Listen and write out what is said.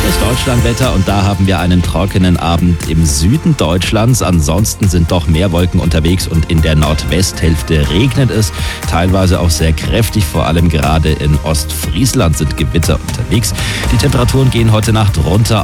das Deutschlandwetter und da haben wir einen trockenen Abend im Süden Deutschlands. Ansonsten sind doch mehr Wolken unterwegs und in der Nordwesthälfte regnet es. Teilweise auch sehr kräftig, vor allem gerade in Ostfriesland sind Gewitter unterwegs. Die Temperaturen gehen heute Nacht runter